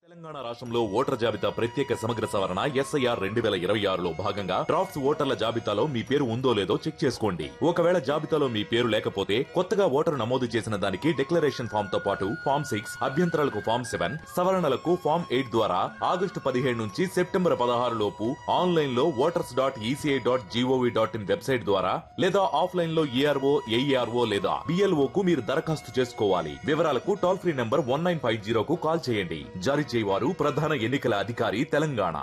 తెలంగాణ రాష్ట్రంలో ఓటర్ జాబితా ప్రత్యేక సమగ్ర సవరణ ఎస్ఐఆర్ 2026లో భాగంగా డ్రాఫ్ట్స్ ఓటర్ల జాబితాలో మీ పేరు ఉందో లేదో చెక్ చేసుకోండి. ఒకవేళ జాబితాలో మీ పేరు లేకపోతే కొత్తగా ఓటరు నమోదు చేసిన దానికి డిక్లరేషన్ ఫామ్ తో పాటు ఫామ్ 6, అభ్యంతరాలకు ఫామ్ 7, సవరణలకు ఫామ్ 8 ద్వారా ఆగస్టు 17 నుంచి సెప్టెంబర్ 16 లోపు ఆన్లైన్ లో voters.eci.gov.in వెబ్సైట్ ద్వారా లేదా ఆఫ్లైన్ లో ఏఆర్ఓ, ఏఈఆర్ఓ లేదా బిఎల్ఓ కు మీరు దరఖాస్తు చేసుకోవాలి. వివరాలకు టోల్ ఫ్రీ నంబర్ 1950 కు కాల్ చేయండి. జారీ చేయవారు ప్రధాన ఎన్నికల అధికారి తెలంగాణ.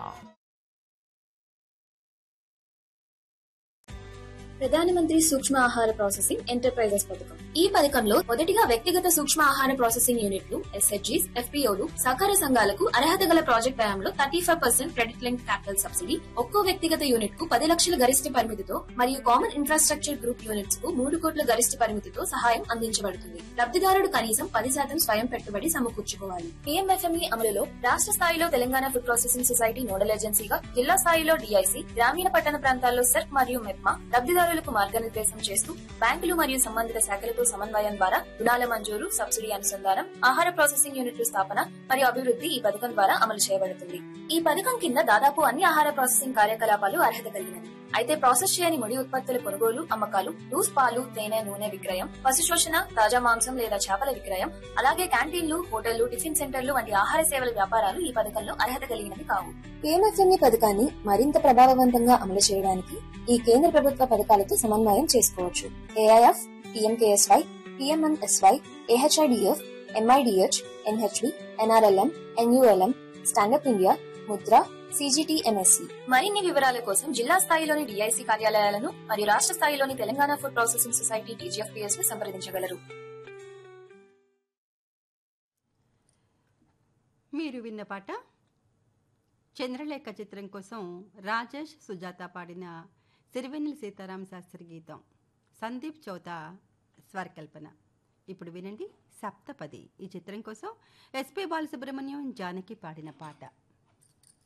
ప్రధానమంత్రి సూక్ష్మ ఆహార ప్రాసెసింగ్ ఎంటర్ప్రైజెస్ పథకం. ఈ పథకంలో మొదటిగా వ్యక్తిగత సూక్ష్మ ఆహార ప్రాసెసింగ్ యూనిట్లు, ఎస్హెచ్జీస్, ఎఫ్పీఓలు, సహకార సంఘాలకు అర్హత గల ప్రాజెక్ట్ వ్యయంలో 35% క్రెడిట్ లింక్ క్యాపిటల్ సబ్సిడీ, ఒక్కో వ్యక్తిగత యూనిట్ కు 10 లక్షల గరిష్ట పరిమితితో మరియు కామన్ ఇన్ఫ్రాస్ట్రక్చర్ గ్రూప్ యూనిట్స్ కు 3 కోట్ల గరిష్ట పరిమితితో సహాయం అందించబడుతుంది. లబ్ధిదారుడు కనీసం 10% స్వయం పెట్టుబడి సమకూర్చుకోవాలి. పీఎంఎఫ్ఎంఈ అమలులో రాష్ట్ర స్థాయిలో Telangana food processing society nodal ఏజెన్సీగా, జిల్లా స్థాయిలో డిఐసి, గ్రామీణ పట్టణ ప్రాంతాల్లో సెర్క్ మరియు మెప్మా లబ్ధిదారులకు మార్గనిర్దేశం చేస్తూ బ్యాంకులు మరియు సంబంధిత శాఖలతో సమన్వయం ద్వారా రుణాల మంజూరు, సబ్సిడీ అనుసంధానం, ఆహార ప్రాసెసింగ్ యూనిట్ల స్థాపన మరియు అభివృద్ధి ఈ పథకం ద్వారా అమలు చేయబడుతుంది. ఈ పథకం కింద దాదాపు అన్ని ఆహార ప్రాసెసింగ్ కార్యకలాపాలు అర్హత కలిగినవి. అయితే ప్రాసెస్ చేయని ముడి ఉత్పత్తుల కొనుగోలు, అమ్మకాలు, లూస్ పాలు, తేనె, నూనె విక్రయం, పశు శోషణ, తాజా మాంసం లేదా చేపల విక్రయం, అలాగే క్యాంటీన్లు, హోటళ్లు, టిఫిన్ సెంటర్లు వంటి ఆహార సేవల వ్యాపారాలు ఈ పథకంలో అర్హత కలిగినవి కావు. పీఎంఎఫ్ఎంఈ పథకాన్ని మరింత ప్రభావవంతంగా అమలు చేయడానికి ఈ కేంద్ర ప్రభుత్వ పథకాలతో సమన్వయం చేసుకోవచ్చు. AIF, PMKSY, పీఎంఎన్ఎస్వై, AHIDF, MIDH, NHB, NRLM, NULM, stand up India, Mudra, CGTMSC. మరిన్ని వివరాల కోసం జిల్లా స్థాయిలోని డిఐసి కార్యాలయాలను మరియు రాష్ట్ర స్థాయిలోని Telangana food processing society TGFPS ను సంప్రదించగలరు. మీరు విన్న పాట చంద్రలేఖ చిత్రం కోసం రాజేష్, సుజాత పాడిన సిరివెన్నెల సీతారామ శాస్త్రి గీతం, సందీప్ చౌతా స్వరకల్పన. ఇప్పుడు వినండి సప్తపది. ఈ చిత్రం కోసం ఎస్పి బాలసుబ్రహ్మణ్యం, జానకి పాడిన పాట.